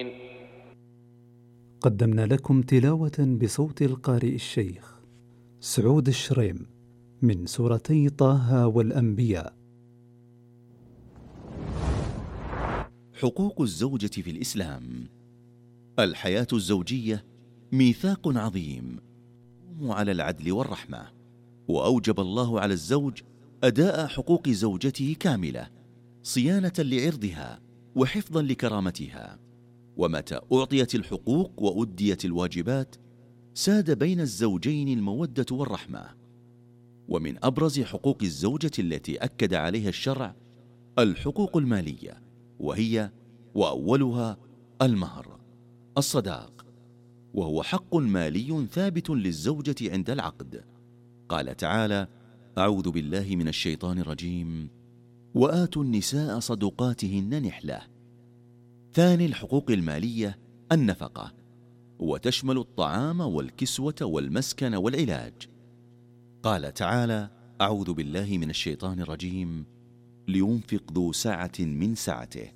قدمنا لكم تلاوة بصوت القارئ الشيخ سعود الشريم من سورتي طه والأنبياء. حقوق الزوجة في الإسلام. الحياة الزوجية ميثاق عظيم على العدل والرحمة، وأوجب الله على الزوج أداء حقوق زوجته كاملة، صيانة لعرضها وحفظا لكرامتها. ومتى أعطيت الحقوق وأديت الواجبات ساد بين الزوجين المودة والرحمة. ومن أبرز حقوق الزوجة التي أكد عليها الشرع الحقوق المالية، وهي وأولها المهر الصداق، وهو حق مالي ثابت للزوجة عند العقد. قال تعالى: أعوذ بالله من الشيطان الرجيم: وآتوا النساء صدقاتهن نحلة. ثاني الحقوق المالية النفقة، وتشمل الطعام والكسوة والمسكن والعلاج. قال تعالى: أعوذ بالله من الشيطان الرجيم: لينفق ذو سعة من سعته.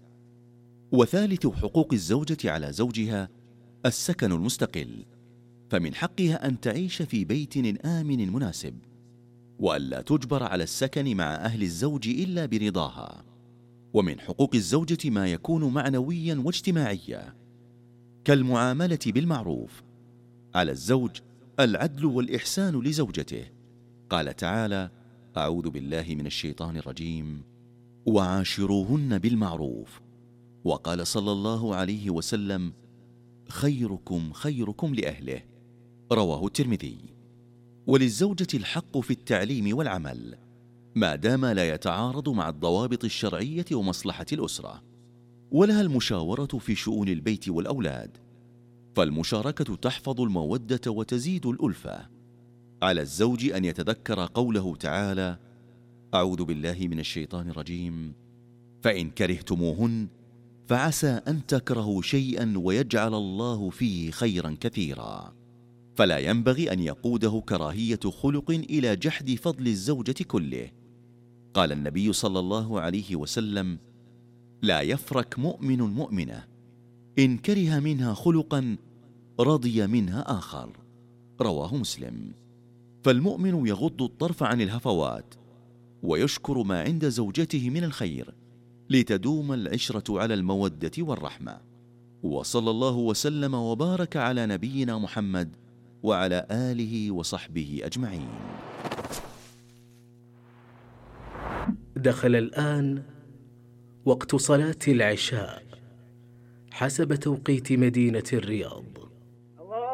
وثالث حقوق الزوجة على زوجها السكن المستقل، فمن حقها أن تعيش في بيت آمن مناسب، وألا تجبر على السكن مع أهل الزوج إلا برضاها. ومن حقوق الزوجة ما يكون معنويا واجتماعيا، كالمعاملة بالمعروف. على الزوج العدل والإحسان لزوجته. قال تعالى: أعوذ بالله من الشيطان الرجيم: وعاشروهن بالمعروف. وقال صلى الله عليه وسلم: خيركم خيركم لأهله. رواه الترمذي. وللزوجة الحق في التعليم والعمل، ما دام لا يتعارض مع الضوابط الشرعية ومصلحة الأسرة. ولها المشاورة في شؤون البيت والأولاد، فالمشاركة تحفظ المودة وتزيد الألفة. على الزوج أن يتذكر قوله تعالى: أعوذ بالله من الشيطان الرجيم: فإن كرهتموهن فعسى أن تكرهوا شيئا ويجعل الله فيه خيرا كثيرا. فلا ينبغي أن يقوده كراهية خلق إلى جحد فضل الزوجة كله. قال النبي صلى الله عليه وسلم: لا يفرك مؤمن مؤمنة إن كره منها خلقا رضي منها آخر. رواه مسلم. فالمؤمن يغض الطرف عن الهفوات، ويشكر ما عند زوجته من الخير، لتدوم العشرة على المودة والرحمة. وصلى الله وسلم وبارك على نبينا محمد وعلى آله وصحبه أجمعين. دخل الآن وقت صلاة العشاء حسب توقيت مدينة الرياض.